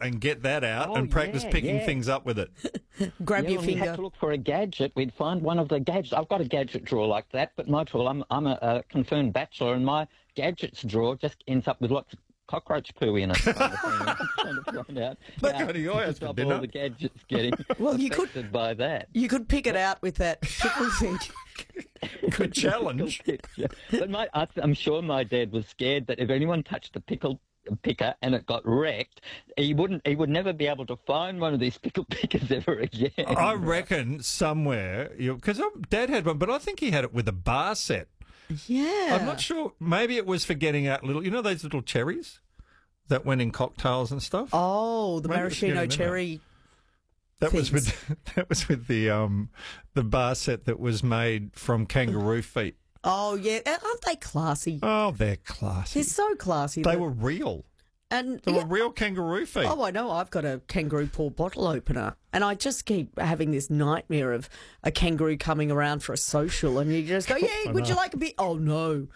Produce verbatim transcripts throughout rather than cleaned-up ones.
and get that out Oh, and practice yeah, picking yeah. things up with it. Grab yeah, your when we finger. had to look for a gadget, we'd find one of the gadgets. I've got a gadget drawer like that, but my tool, I'm, I'm a, a confirmed bachelor, and my gadgets drawer just ends up with lots of cockroach poo in it. Kind of thing. I'm trying to find out Look, how go to your to house for stop dinner. all the gadgets getting Well, you could- affected by that. You could pick it out with that pickle thing. Good challenge. Picture. But my, I, I'm sure my dad was scared that if anyone touched the pickle picker and it got wrecked, he wouldn't. He would never be able to find one of these pickle pickers ever again. I reckon somewhere, because Dad had one, but I think he had it with a bar set. Yeah. I'm not sure. Maybe it was for getting out little, you know, those little cherries that went in cocktails and stuff. Oh, the Maybe it was getting them maraschino out. cherry. That was things. with that was with the um the bar set that was made from kangaroo feet. Oh, yeah. Aren't they classy? Oh, they're classy. They're so classy. They that- were real. And They yeah, were real kangaroo feet. oh, I know. I've got a kangaroo paw bottle opener, and I just keep having this nightmare of a kangaroo coming around for a social, and you just go, "Yeah, would you like a bit?" Oh no.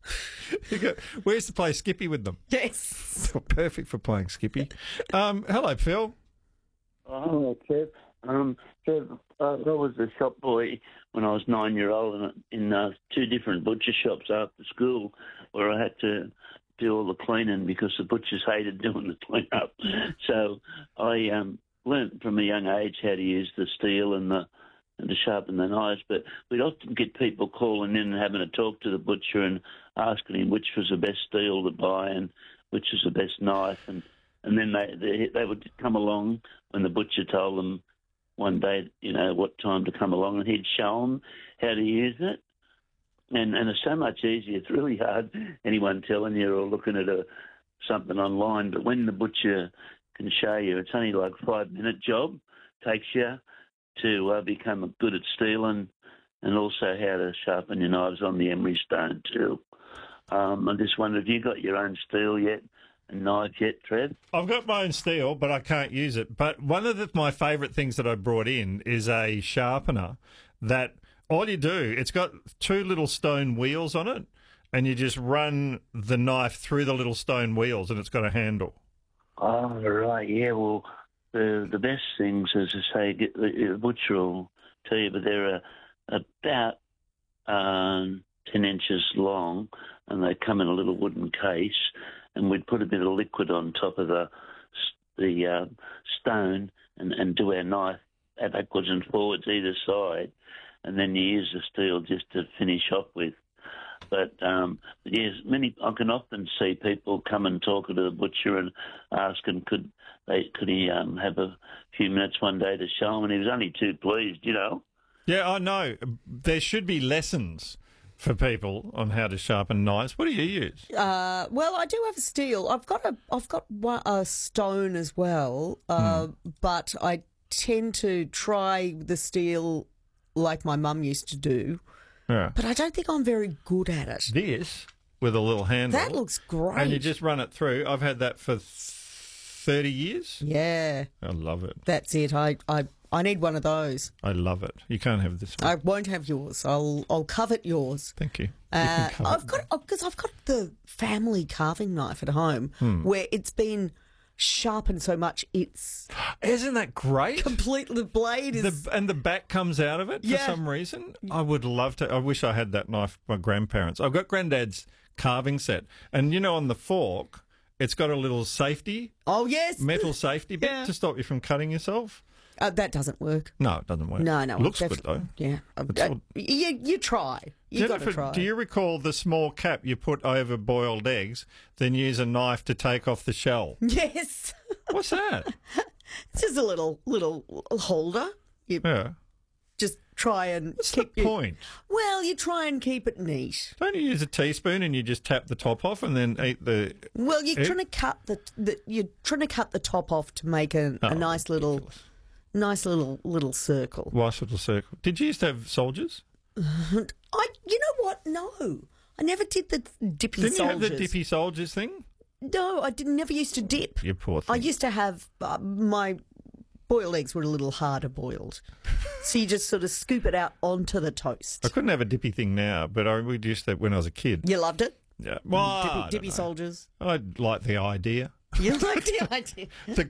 You go, we used to play Skippy with them. Yes. Perfect for playing Skippy. Um, hello, Phil. Oh, hello, Trev. Um, Trev, uh, I was a shop boy when I was nine year old in, in uh, two different butcher shops after school, where I had to do all the cleaning because the butchers hated doing the clean up. So I um, learnt from a young age how to use the steel and the and to sharpen the knives. But we'd often get people calling in and having a talk to the butcher and asking him which was the best steel to buy and which was the best knife. And, and then they, they they would come along when the butcher told them one day, you know, what time to come along, and he'd show them how to use it. And and it's so much easier. It's really hard anyone telling you or looking at a something online. But when the butcher can show you, it's only like a five minute job. Takes you to uh, become good at steel and, and also how to sharpen your knives on the emery stone too. Um, I just wonder, have you got your own steel yet and knife yet, Trev? I've got my own steel, but I can't use it. But one of the, my favourite things that I brought in is a sharpener that all you do, it's got two little stone wheels on it, and you just run the knife through the little stone wheels, and it's got a handle. Oh, right, yeah, well, the the best things, as I say, get, the butcher will tell you, but they're uh, about um, ten inches long, and they come in a little wooden case, and we'd put a bit of liquid on top of the the uh, stone and, and do our knife backwards and forwards either side, and then you use the steel just to finish off with. But um, yes, many I can often see people come and talk to the butcher and ask him could they could he um, have a few minutes one day to show him, and he was only too pleased, you know. Yeah, I know. There should be lessons for people on how to sharpen knives. What do you use? Uh, well, I do have a steel. I've got a, I've got one, a stone as well, uh, Hmm. but I tend to try the steel like my mum used to do. Yeah. But I don't think I'm very good at it. This with a little handle. That looks great. And you just run it through. I've had that for thirty years. Yeah, I love it. that's it. I, I, I need one of those. I love it. You can't have this one. I won't have yours. I'll, I'll covet yours. Thank you. You Uh, can cover I've it. got because I've got the family carving knife at home Hmm. where it's been sharpened so much it's Isn't that great? completely the blade is. The, and the back comes out of it for Yeah. some reason. I would love to. I wish I had that knife. My grandparents. I've got granddad's carving set, and you know, on the fork, it's got a little safety, oh yes, metal safety bit Yeah. to stop you from cutting yourself. uh, that doesn't work. No, it doesn't work. No, no, it looks good definitely- though. Yeah, It's Uh, all- you you try. You got to Jennifer, try. do you recall the small cap you put over boiled eggs, then use a knife to take off the shell? Yes, What's that? it's just a little little holder. You Yeah. just try and What's the keep your- point? Well, you try and keep it neat. Don't you use a teaspoon and you just tap the top off and then eat the... Well, you're Egg? trying to cut the, the you're trying to cut the top off to make a, Oh, a nice little ridiculous. nice little little circle. Nice little circle. Did you used to have soldiers? I, you know what? No, I never did the dippy Didn't soldiers. you have the dippy soldiers thing? No, I didn't. Never used to dip. You poor I thing. used to have uh, my boiled eggs were a little harder boiled, so you just sort of scoop it out onto the toast. I couldn't have a dippy thing now, but I we used to when I was a kid. You loved it, Yeah. Well, I dippy, don't dippy know. soldiers. I like the idea. You liked the idea. The